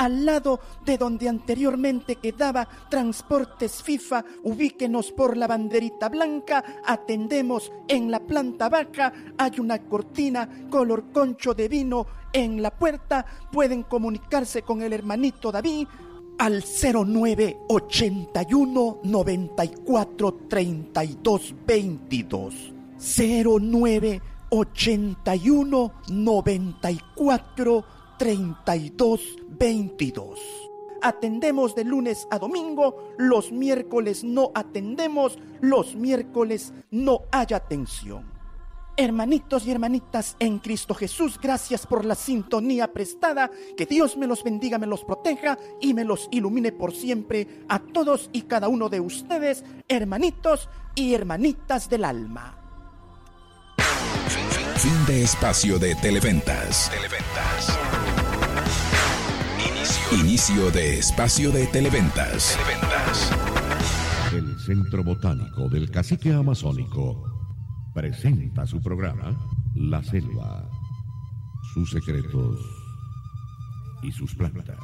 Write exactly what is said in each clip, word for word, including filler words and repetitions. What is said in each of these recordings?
al lado de donde anteriormente quedaba Transportes FIFA. Ubíquenos por la banderita blanca. Atendemos en la planta baja. Hay una cortina color concho de vino en la puerta. Pueden comunicarse con el hermanito David al cero nueve ochenta y uno noventa y cuatro treinta y dos veintidós. cero nueve ochenta y uno noventa y cuatro treinta y dos veintidós. Atendemos de lunes a domingo. Los miércoles no atendemos. Los miércoles no hay atención. Hermanitos y hermanitas en Cristo Jesús, gracias por la sintonía prestada. Que Dios me los bendiga, me los proteja y me los ilumine por siempre a todos y cada uno de ustedes, hermanitos y hermanitas del alma. Fin de espacio de Televentas. Televentas. Inicio. Inicio de espacio de Televentas. Televentas. El Centro Botánico del Cacique Amazónico presenta su programa La Selva, sus secretos y sus plantas.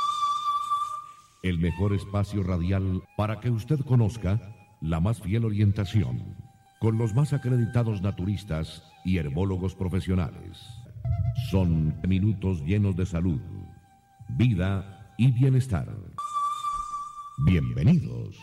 El mejor espacio radial para que usted conozca la más fiel orientación, con los más acreditados naturistas y herbólogos profesionales. Son minutos llenos de salud, vida y bienestar. Bienvenidos.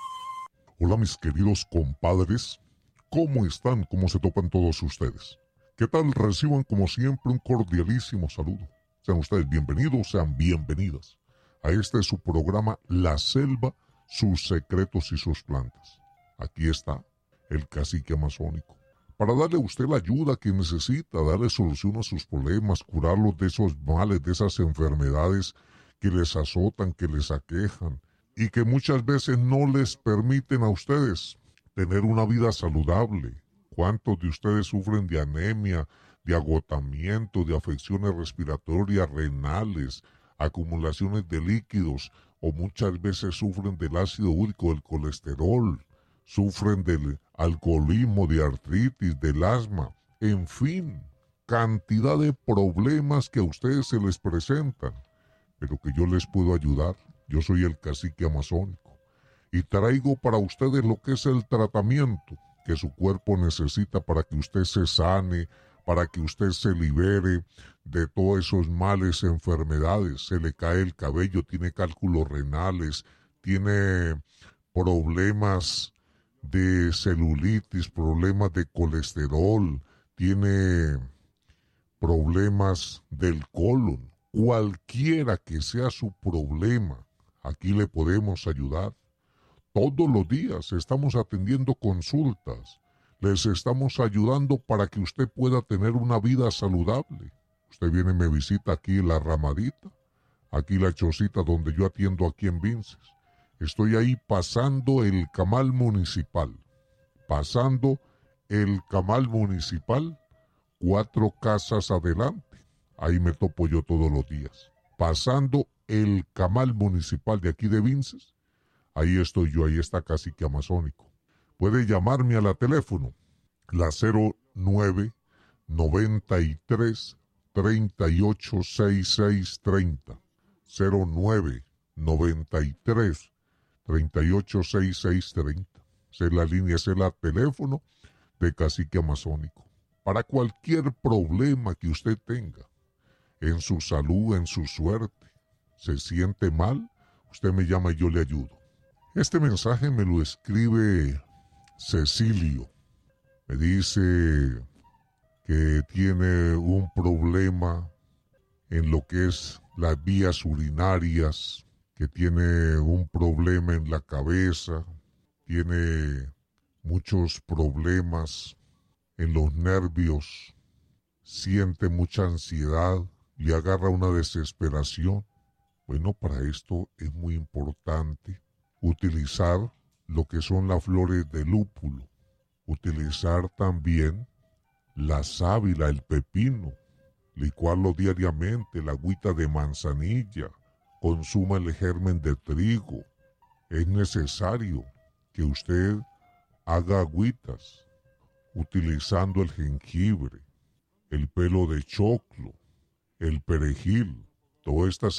Hola mis queridos compadres, ¿cómo están? ¿Cómo se topan todos ustedes? ¿Qué tal? Reciban como siempre un cordialísimo saludo. Sean ustedes bienvenidos, sean bienvenidas a este su programa La Selva, sus secretos y sus plantas. Aquí está el cacique amazónico, para darle a usted la ayuda que necesita, darle solución a sus problemas, curarlos de esos males, de esas enfermedades que les azotan, que les aquejan y que muchas veces no les permiten a ustedes tener una vida saludable. ¿Cuántos de ustedes sufren de anemia, de agotamiento, de afecciones respiratorias, renales, acumulaciones de líquidos, o muchas veces sufren del ácido úrico, del colesterol, sufren del alcoholismo, de artritis, del asma, en fin, cantidad de problemas que a ustedes se les presentan, pero que yo les puedo ayudar? Yo soy el cacique amazónico y traigo para ustedes lo que es el tratamiento que su cuerpo necesita para que usted se sane, para que usted se libere de todos esos males, enfermedades. Se le cae el cabello, tiene cálculos renales, tiene problemas de celulitis, problemas de colesterol, tiene problemas del colon. Cualquiera que sea su problema, aquí le podemos ayudar. Todos los días estamos atendiendo consultas. Les estamos ayudando para que usted pueda tener una vida saludable. Usted viene y me visita aquí en La Ramadita, aquí la chocita donde yo atiendo aquí en Vinces. Estoy ahí pasando el camal municipal. Pasando el camal municipal, cuatro casas adelante. Ahí me topo yo todos los días. Pasando el camal municipal de aquí de Vinces, ahí estoy yo, ahí está Cacique Amazónico. Puede llamarme a la teléfono, la cero nueve noventa y tres treinta y ocho sesenta y seis treinta. cero nueve noventa y tres treinta y ocho sesenta y seis treinta. Esa es la línea, ese es el teléfono de Cacique Amazónico. Para cualquier problema que usted tenga, en su salud, en su suerte, se siente mal, usted me llama y yo le ayudo. Este mensaje me lo escribe Cecilio. Me dice que tiene un problema en lo que es las vías urinarias, que tiene un problema en la cabeza, tiene muchos problemas en los nervios, siente mucha ansiedad, le agarra una desesperación. Bueno, para esto es muy importante utilizar lo que son las flores de lúpulo, utilizar también la sábila, el pepino, licuarlo diariamente, la agüita de manzanilla, consuma el germen de trigo. Es necesario que usted haga agüitas utilizando el jengibre, el pelo de choclo, el perejil, todas estas